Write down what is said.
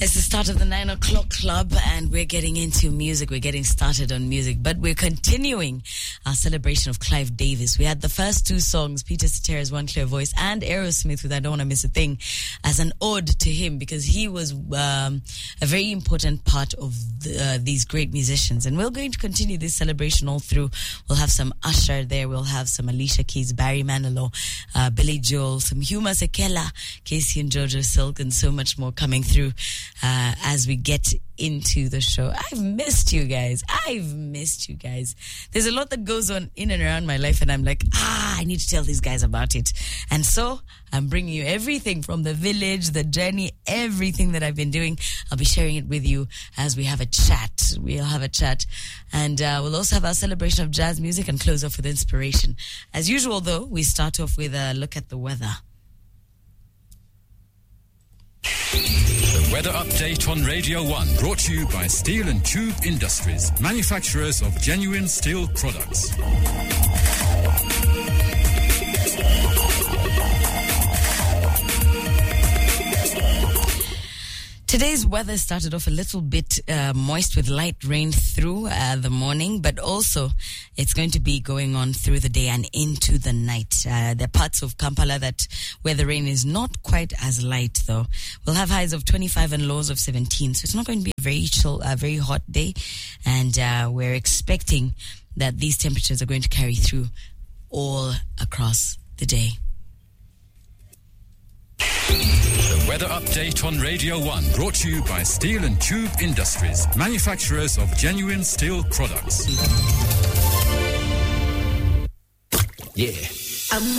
It's the start of the 9 o'clock club and we're getting into music. We're getting started on music, but we're continuing our celebration of Clive Davis. We had the first two songs, Peter Cetera's One Clear Voice and Aerosmith with I Don't Want to Miss a Thing, as an ode to him because he was a very important part of these great musicians. And we're going to continue this celebration all through. We'll have some Usher there. We'll have some Alicia Keys, Barry Manilow, Billy Joel, some Huma Sekela, Casey and Jojo Silk, and so much more coming through as we get into the show. I've missed you guys. There's a lot that goes on in and around my life, and I'm like, I need to tell these guys about it. And so I'm bringing you everything from the village, the journey, everything that I've been doing. I'll be sharing it with you as we have a chat. We'll have a chat. And we'll also have our celebration of jazz music and close off with inspiration. As usual, though, we start off with a look at the weather. The weather update on Radio 1, brought to you by Steel and Tube Industries, manufacturers of genuine steel products. Today's weather started off a little bit moist with light rain through the morning, but also it's going to be going on through the day and into the night. There are parts of Kampala where the rain is not quite as light, though. We'll have highs of 25 and lows of 17, so it's not going to be a very chill, very hot day, and we're expecting that these temperatures are going to carry through all across the day. The weather update on Radio 1, brought to you by Steel and Tube Industries, manufacturers of genuine steel products. Yeah.